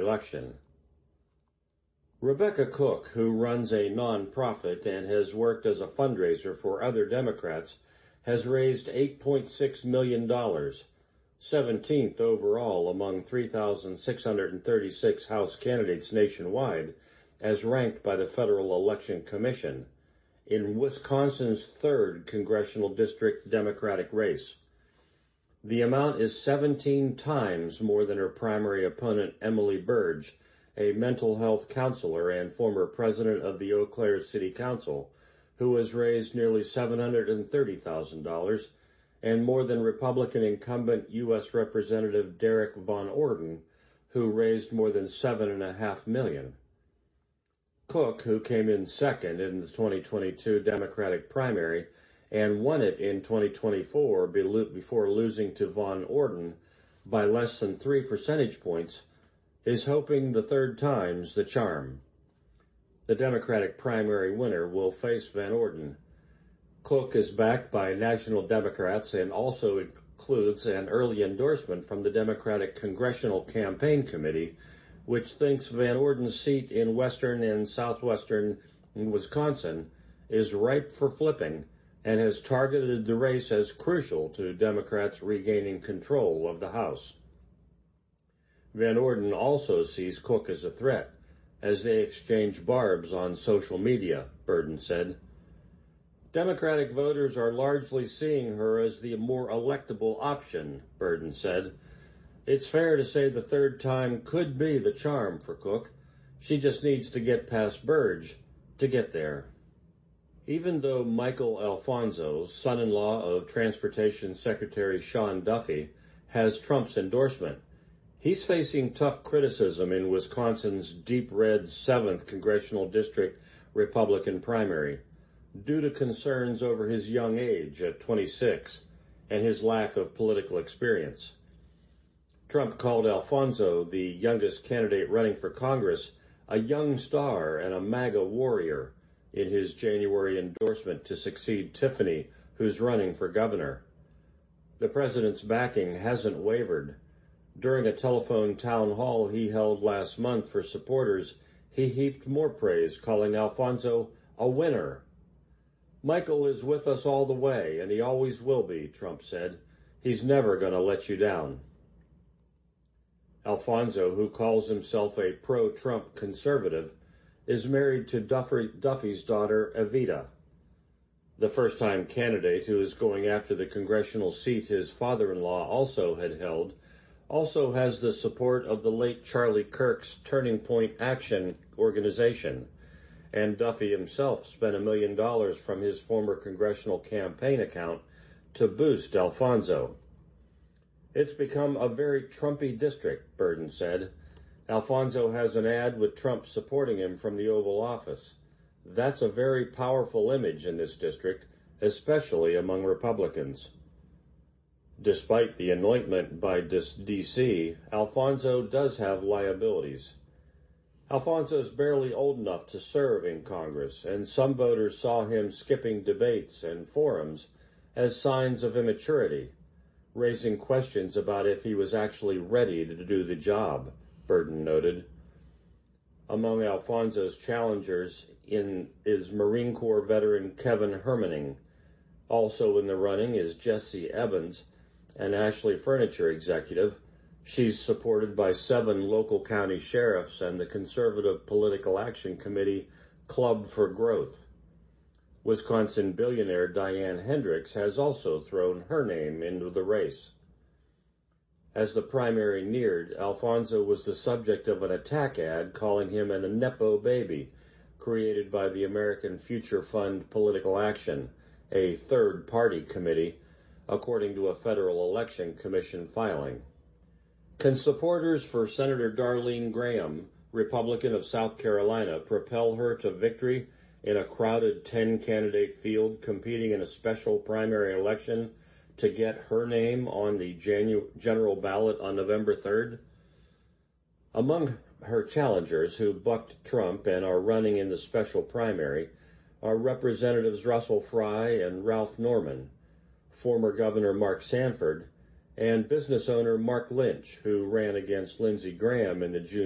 election. Rebecca Cook, who runs a nonprofit and has worked as a fundraiser for other Democrats, has raised $8.6 million, 17th overall among 3,636 House candidates nationwide, as ranked by the Federal Election Commission, in Wisconsin's 3rd congressional district Democratic race. The amount is 17 times more than her primary opponent, Emily Burge, a mental health counselor and former president of the Eau Claire City Council, who has raised nearly $730,000, and more than Republican incumbent U.S. Representative Derek Von Orden, who raised more than $7.5 million. Cook, who came in second in the 2022 Democratic primary and won it in 2024 before losing to Von Orden by less than 3 percentage points, is hoping the third time's the charm. The Democratic primary winner will face Van Orden. Cook is backed by national Democrats and also includes an early endorsement from the Democratic Congressional Campaign Committee, which thinks Van Orden's seat in western and southwestern Wisconsin is ripe for flipping and has targeted the race as crucial to Democrats regaining control of the House. Van Orden also sees Cook as a threat, as they exchange barbs on social media, Burden said. Democratic voters are largely seeing her as the more electable option, Burden said. It's fair to say the third time could be the charm for Cook. She just needs to get past Burge to get there. Even though Michael Alfonso, son-in-law of Transportation Secretary Sean Duffy, has Trump's endorsement, he's facing tough criticism in Wisconsin's deep red 7th congressional district Republican primary due to concerns over his young age at 26 and his lack of political experience. Trump called Alfonso, the youngest candidate running for Congress, a young star and a MAGA warrior in his January endorsement to succeed Tiffany, who's running for governor. The president's backing hasn't wavered. During a telephone town hall he held last month for supporters, he heaped more praise, calling Alfonso a winner. Michael is with us all the way, and he always will be, Trump said. He's never going to let you down. Alfonso, who calls himself a pro-Trump conservative, is married to Duffy's daughter, Evita. The first-time candidate, who is going after the congressional seat his father-in-law also had held, also has the support of the late Charlie Kirk's Turning Point Action organization, and Duffy himself spent $1 million from his former congressional campaign account to boost Alfonso. It's become a very Trumpy district, Burden said. Alfonso has an ad with Trump supporting him from the Oval Office. That's a very powerful image in this district, especially among Republicans. Despite the anointment by D.C., Alfonso does have liabilities. Alfonso's barely old enough to serve in Congress, and some voters saw him skipping debates and forums as signs of immaturity, raising questions about if he was actually ready to do the job, Burden noted. Among Alfonso's challengers is Marine Corps veteran Kevin Hermaning. Also in the running is Jesse Evans, an Ashley Furniture executive. She's supported by 7 local county sheriffs and the conservative political action committee Club for Growth. Wisconsin billionaire Diane Hendricks has also thrown her name into the race. As the primary neared, Alfonso was the subject of an attack ad calling him a Nepo baby, created by the American Future Fund Political Action, a third-party committee, according to a Federal Election Commission filing. Can supporters for Senator Darlene Graham, Republican of South Carolina, propel her to victory in a crowded 10-candidate field competing in a special primary election to get her name on the general ballot on November 3rd? Among her challengers who bucked Trump and are running in the special primary are Representatives Russell Fry and Ralph Norman, former Governor Mark Sanford, and business owner Mark Lynch, who ran against Lindsey Graham in the June